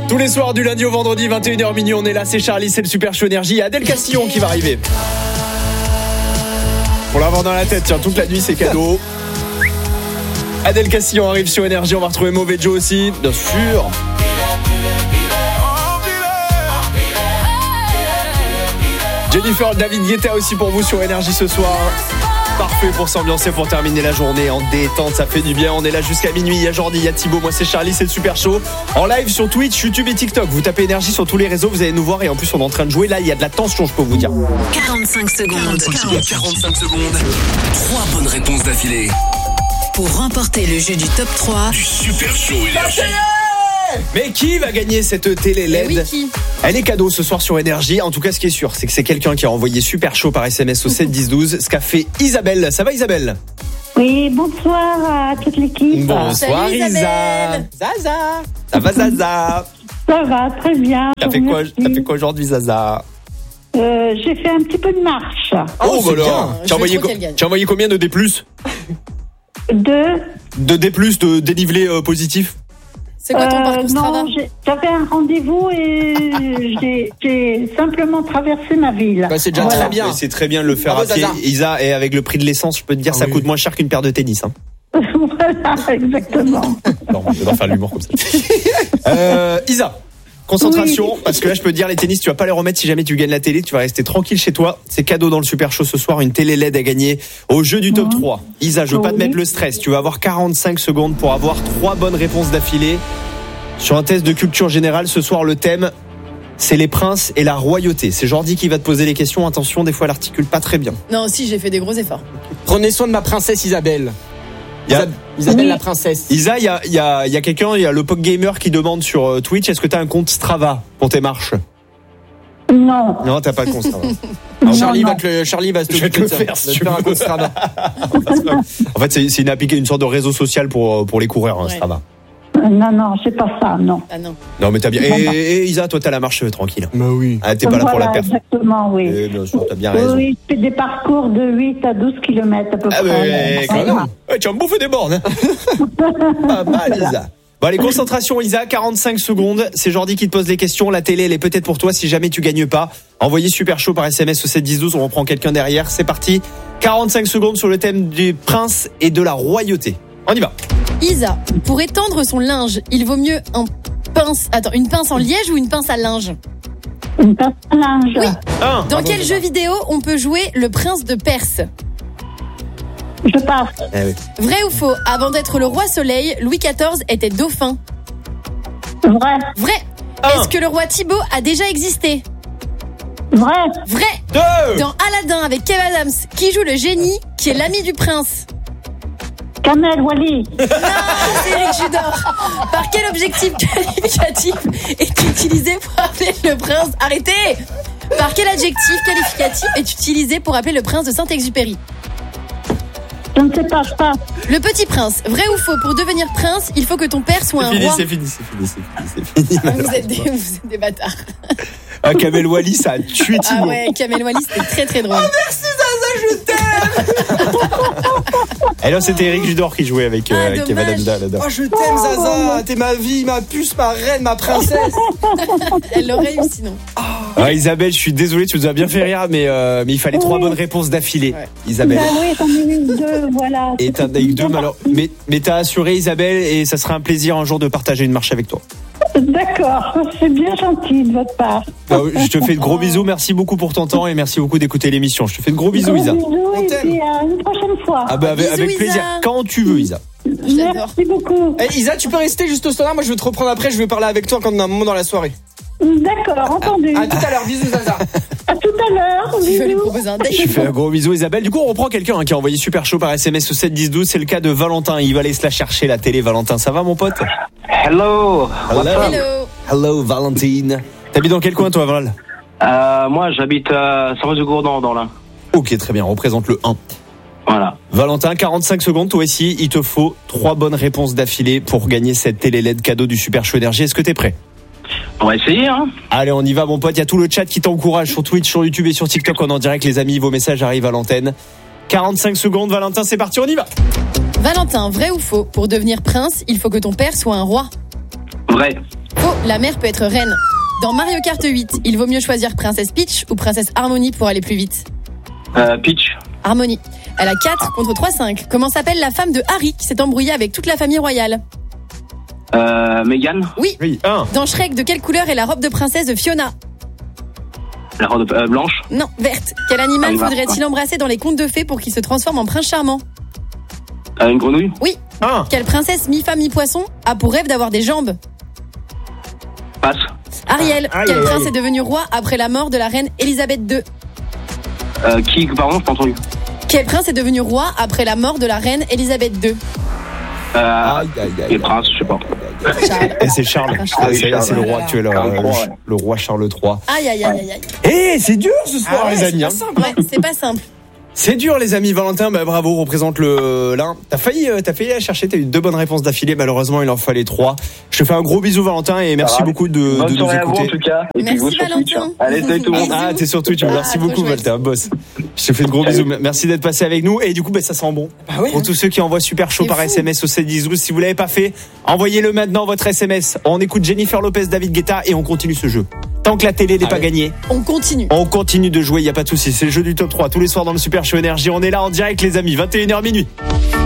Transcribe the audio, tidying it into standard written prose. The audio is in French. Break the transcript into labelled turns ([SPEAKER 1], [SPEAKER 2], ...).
[SPEAKER 1] Tous les soirs du lundi au vendredi, 21h minuit, on est là, c'est Charlie, c'est le Super Show Énergie. Il y a Adèle Castillon qui va arriver. Pour l'avoir dans la tête, tiens, toute la nuit c'est cadeau. Adèle Castillon arrive sur Énergie, on va retrouver Mauvais Joe aussi, bien sûr. Jennifer, David Guetta aussi pour vous sur Énergie ce soir. Parfait pour s'ambiancer, pour terminer la journée en détente, ça fait du bien. On est là jusqu'à minuit, il y a Jordi, il y a Thibaut, moi c'est Charlie, c'est le Super Show. En live sur Twitch, YouTube et TikTok. Vous tapez Énergie sur tous les réseaux, vous allez nous voir. Et en plus on est en train de jouer, là il y a de la tension, je peux vous dire.
[SPEAKER 2] 45 secondes.
[SPEAKER 3] 45 secondes. 3 bonnes réponses d'affilée.
[SPEAKER 2] Pour remporter le jeu du top 3
[SPEAKER 3] Du Super Show Énergie.
[SPEAKER 1] Mais qui va gagner cette télé LED?
[SPEAKER 4] Oui, qui?
[SPEAKER 1] Elle est cadeau ce soir sur Énergie. En tout cas, ce qui est sûr, c'est que c'est quelqu'un qui a envoyé Super Show par SMS au 7 10 12. Ce qu'a fait Isabelle. Ça va, Isabelle?
[SPEAKER 5] Oui, bonsoir à toute l'équipe.
[SPEAKER 1] Bonsoir,
[SPEAKER 4] Salut,
[SPEAKER 1] Isa.
[SPEAKER 4] Isabelle.
[SPEAKER 1] Zaza. Ça va, Zaza?
[SPEAKER 5] Ça va, très bien.
[SPEAKER 1] T'as fait quoi aujourd'hui, Zaza?
[SPEAKER 5] J'ai fait un petit peu de marche.
[SPEAKER 1] Oh,
[SPEAKER 4] c'est
[SPEAKER 1] bah
[SPEAKER 4] bien.
[SPEAKER 1] alors.
[SPEAKER 4] Je
[SPEAKER 1] Tu as
[SPEAKER 4] veux
[SPEAKER 1] envoyé,
[SPEAKER 4] trop qu'elle gagne.
[SPEAKER 1] tu as envoyé combien de D+? De D+, de dénivelé positif?
[SPEAKER 4] C'est quoi ton parcours Strava?
[SPEAKER 5] Non, j'avais un rendez-vous et j'ai simplement traversé ma ville.
[SPEAKER 6] Bah, c'est déjà
[SPEAKER 5] Voilà.
[SPEAKER 6] très bien.
[SPEAKER 1] Mais c'est très bien de le faire
[SPEAKER 6] Bravo,
[SPEAKER 1] à pied.
[SPEAKER 6] Zaza.
[SPEAKER 1] Isa, et avec le prix de l'essence, je peux te dire, ça
[SPEAKER 6] oui.
[SPEAKER 1] coûte moins cher qu'une paire de tennis. Hein.
[SPEAKER 5] Voilà, exactement.
[SPEAKER 1] Non, je vais pas faire de l'humour comme ça. Isa, concentration,
[SPEAKER 5] Oui.
[SPEAKER 1] parce que là, je peux te dire, les tennis, tu vas pas les remettre si jamais tu gagnes la télé. Tu vas rester tranquille chez toi. C'est cadeau dans le Super Show ce soir, une télé LED à gagner au jeu du top 3. Isa, je veux pas te
[SPEAKER 5] Oui.
[SPEAKER 1] mettre le stress. Tu vas avoir 45 secondes pour avoir 3 bonnes réponses d'affilée. Sur un test de culture générale, ce soir, le thème, c'est les princes et la royauté. C'est Jordi qui va te poser les questions. Attention, des fois, elle articule pas très bien.
[SPEAKER 4] Non, si, j'ai fait des gros efforts.
[SPEAKER 6] Prenez soin de ma princesse Isabelle.
[SPEAKER 1] Il y a-
[SPEAKER 6] Isabelle
[SPEAKER 5] Oui.
[SPEAKER 6] la princesse.
[SPEAKER 1] Isa, il y a quelqu'un, il y a le Pop Gamer qui demande sur Twitch, est-ce que tu as un compte Strava pour tes marches?
[SPEAKER 5] Non.
[SPEAKER 1] Non, t'as pas de compte Strava.
[SPEAKER 6] Charlie
[SPEAKER 5] non.
[SPEAKER 6] va se
[SPEAKER 1] Je vais te le faire,
[SPEAKER 6] Va
[SPEAKER 1] si
[SPEAKER 6] te
[SPEAKER 1] tu
[SPEAKER 6] faire un
[SPEAKER 1] veux.
[SPEAKER 6] coup de Strava.
[SPEAKER 1] En fait, c'est une sorte de réseau social pour les coureurs, hein,
[SPEAKER 4] Ouais.
[SPEAKER 1] Strava.
[SPEAKER 5] Non, c'est pas ça, non.
[SPEAKER 4] Ah non.
[SPEAKER 1] Non, mais t'as bien. Et Isa, toi, t'as la marche tranquille.
[SPEAKER 6] Bah oui.
[SPEAKER 1] Ah, t'es pas là pour la
[SPEAKER 5] Voilà,
[SPEAKER 1] perte.
[SPEAKER 5] exactement, oui.
[SPEAKER 1] Bien sûr, t'as bien raison.
[SPEAKER 5] Oui, je fais des parcours de 8 à 12 km à peu
[SPEAKER 1] Ah,
[SPEAKER 5] près.
[SPEAKER 1] mais quand
[SPEAKER 5] Voilà.
[SPEAKER 1] même. Ouais, tu vas me bouffer des bornes. Hein. Pas mal, Isa. Bon, allez, concentration, Isa, 45 secondes. C'est Jordi qui te pose les questions. La télé, elle est peut-être pour toi si jamais tu gagnes pas. Envoyez Super Show par SMS au 7 10 12. On reprend quelqu'un derrière. C'est parti. 45 secondes sur le thème du prince et de la royauté. On y va.
[SPEAKER 4] Isa, pour étendre son linge, il vaut mieux une pince en liège ou une pince à linge?
[SPEAKER 5] Une pince à linge.
[SPEAKER 4] Oui. Dans
[SPEAKER 1] Ah,
[SPEAKER 4] quel jeu vidéo on peut jouer le prince de Perse?
[SPEAKER 5] Je passe.
[SPEAKER 1] eh oui.
[SPEAKER 4] Vrai ou faux? Avant d'être le roi soleil, Louis XIV était dauphin.
[SPEAKER 5] Vrai.
[SPEAKER 4] Vrai. Est-ce que le roi Thibaut a déjà existé?
[SPEAKER 5] Vrai.
[SPEAKER 4] Vrai.
[SPEAKER 1] 2.
[SPEAKER 4] Dans Aladdin avec Kev Adams, qui joue le génie qui est l'ami du prince?
[SPEAKER 5] Kamel Wally.
[SPEAKER 4] C'est Eric Judor. Par quel objectif qualificatif est utilisé pour appeler le prince? Arrêtez. Par quel adjectif qualificatif est utilisé pour appeler le prince de Saint-Exupéry?
[SPEAKER 5] Je ne sais pas, je passe.
[SPEAKER 4] Le Petit Prince. Vrai ou faux? Pour devenir prince, il faut que ton père soit un roi.
[SPEAKER 1] C'est fini.
[SPEAKER 4] Vous êtes des bâtards.
[SPEAKER 1] Ah, Kamel Wally, ça a tué
[SPEAKER 4] Ah
[SPEAKER 1] Thibaut.
[SPEAKER 4] ouais, Kamel Wally, c'était très très drôle.
[SPEAKER 1] Et là, c'était Eric Judor qui jouait avec
[SPEAKER 4] Ah,
[SPEAKER 1] Kev
[SPEAKER 4] dommage.
[SPEAKER 1] Adams là-dedans.
[SPEAKER 6] Oh, je t'aime, Zaza. T'es ma vie, ma puce, ma reine, ma princesse.
[SPEAKER 4] Elle l'aurait eu sinon.
[SPEAKER 1] Ah, Isabelle, je suis désolé, tu nous as bien fait rire, mais il fallait 3 bonnes réponses d'affilée.
[SPEAKER 4] Ouais.
[SPEAKER 1] Isabelle.
[SPEAKER 5] Ben oui, j'en ai eu 2, voilà.
[SPEAKER 1] Et t'as eu 2, mais t'as assuré, Isabelle, et ça sera un plaisir un jour de partager une marche avec toi.
[SPEAKER 5] D'accord, c'est bien gentil de votre part.
[SPEAKER 1] Je te fais de gros bisous, merci beaucoup pour ton temps et merci beaucoup d'écouter l'émission. Je te fais de gros bisous, Isa.
[SPEAKER 5] Bisous
[SPEAKER 6] On
[SPEAKER 5] et
[SPEAKER 6] t'aime.
[SPEAKER 5] puis à une prochaine fois.
[SPEAKER 1] Ah bah avec
[SPEAKER 4] Bisous,
[SPEAKER 1] plaisir,
[SPEAKER 4] Isa.
[SPEAKER 1] quand tu veux, Isa.
[SPEAKER 4] J'adore.
[SPEAKER 5] Merci beaucoup.
[SPEAKER 6] Eh, Isa, tu peux rester juste au standard. Moi, je vais te reprendre après. Je vais parler avec toi quand on a un moment dans la soirée.
[SPEAKER 5] D'accord, entendu.
[SPEAKER 6] À tout à l'heure. Bisous, Zaza.
[SPEAKER 5] À tout à l'heure.
[SPEAKER 4] Tu veux lui
[SPEAKER 5] Bisous.
[SPEAKER 4] proposer un date?
[SPEAKER 1] Je fais un gros bisou, Isabelle. Du coup, on reprend quelqu'un qui a envoyé Super Show par SMS au 7 10 12. C'est le cas de Valentin. Il va aller se la chercher, la télé. Valentin, ça va, mon pote?
[SPEAKER 7] Hello.
[SPEAKER 4] Hello.
[SPEAKER 1] Hello, Valentine. T'habites dans quel coin, toi, Val?
[SPEAKER 7] Moi, j'habite à Saint-Maur-du-Gourdon, dans l'Ain.
[SPEAKER 1] Ok, très bien. On représente le 1.
[SPEAKER 7] Voilà.
[SPEAKER 1] Valentin, 45 secondes. Toi aussi, il te faut 3 bonnes réponses d'affilée pour gagner cette télé LED cadeau du Super Show Énergie. Est-ce que t'es prêt?
[SPEAKER 7] On va essayer, hein.
[SPEAKER 1] Allez, on y va, mon pote. Il y a tout le chat qui t'encourage sur Twitch, sur YouTube et sur TikTok. On est en direct, les amis. Vos messages arrivent à l'antenne. 45 secondes, Valentin, c'est parti, on y va.
[SPEAKER 4] Valentin, vrai ou faux? Pour devenir prince, il faut que ton père soit un roi.
[SPEAKER 7] Vrai.
[SPEAKER 4] Faux, la mère peut être reine. Dans Mario Kart 8, il vaut mieux choisir Princesse Peach ou Princesse Harmony pour aller plus vite.
[SPEAKER 7] Peach.
[SPEAKER 4] Harmony. Elle a 4 contre 3-5. Comment s'appelle la femme de Harry qui s'est embrouillée avec toute la famille royale?
[SPEAKER 7] Meghan.
[SPEAKER 4] Oui.
[SPEAKER 1] Oui, 1.
[SPEAKER 4] Dans Shrek, de quelle couleur est la robe de princesse de Fiona?
[SPEAKER 7] La robe blanche.
[SPEAKER 4] Non, verte. Quel animal
[SPEAKER 7] Ah,
[SPEAKER 4] faudrait-il embrasser dans les contes de fées pour qu'il se transforme en prince charmant?
[SPEAKER 7] Une grenouille.
[SPEAKER 4] Oui.
[SPEAKER 1] 1.
[SPEAKER 4] Quelle princesse mi-femme mi-poisson a pour rêve d'avoir des jambes?
[SPEAKER 7] Passe.
[SPEAKER 4] Ariel.
[SPEAKER 1] Aïe,
[SPEAKER 4] Quel
[SPEAKER 1] aïe,
[SPEAKER 4] prince
[SPEAKER 1] aïe.
[SPEAKER 4] est devenu roi après la mort de la reine Elisabeth II?
[SPEAKER 7] Qui, pardon, je pas entendu.
[SPEAKER 4] Quel prince est devenu roi après la mort de la reine Elisabeth II?
[SPEAKER 7] Les princes, je sais pas.
[SPEAKER 4] Charles.
[SPEAKER 1] Et c'est Charles.
[SPEAKER 4] Charles.
[SPEAKER 1] Ah, c'est le roi actuel,
[SPEAKER 7] Charles III,
[SPEAKER 1] le roi Charles III.
[SPEAKER 4] Aïe, aïe, aïe, aïe, aïe.
[SPEAKER 1] Eh, c'est dur ce soir, les amis. Hein.
[SPEAKER 4] Ouais, c'est pas simple.
[SPEAKER 1] C'est dur, les amis. Valentin, bravo, représente l'un. T'as failli la chercher. T'as eu 2 bonnes réponses d'affilée. Malheureusement, il en fallait 3. Je te fais un gros bisou, Valentin, et merci beaucoup de
[SPEAKER 7] Bonne
[SPEAKER 1] nous
[SPEAKER 7] soirée à vous, en
[SPEAKER 1] écouter.
[SPEAKER 7] tout cas. Et puis
[SPEAKER 4] Merci,
[SPEAKER 7] vous sur Twitch.
[SPEAKER 4] Valentin.
[SPEAKER 7] Allez, salut tout le monde.
[SPEAKER 1] Ah, t'es sur Twitch. Merci
[SPEAKER 4] trop
[SPEAKER 1] beaucoup,
[SPEAKER 4] chouette.
[SPEAKER 1] Valentin, boss. Je te fais de gros bisous. Merci d'être passé avec nous. Et du coup, ça sent bon.
[SPEAKER 6] ouais,
[SPEAKER 1] Pour tous ceux qui envoient super chaud
[SPEAKER 4] C'est
[SPEAKER 1] par
[SPEAKER 4] fou.
[SPEAKER 1] SMS au 7-10-12. Si vous l'avez pas fait, envoyez-le maintenant, votre SMS. On écoute Jennifer Lopez, David Guetta, et on continue ce jeu. Tant que la télé n'est pas gagnée,
[SPEAKER 4] On continue.
[SPEAKER 1] on continue de jouer, il n'y a pas de souci. C'est le jeu du top 3 tous les soirs dans le Super Show Énergie. On est là en direct, les amis, 21h minuit.